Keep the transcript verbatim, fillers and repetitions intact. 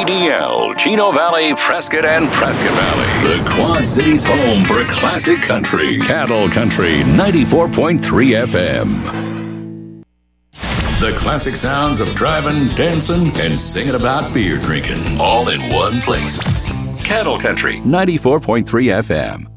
P D L, Chino Valley, Prescott, and Prescott Valley. The Quad Cities' home for classic country. Cattle Country ninety-four point three F M. The classic sounds of driving, dancing, and singing about beer drinking, all in one place. Cattle Country ninety-four point three F M.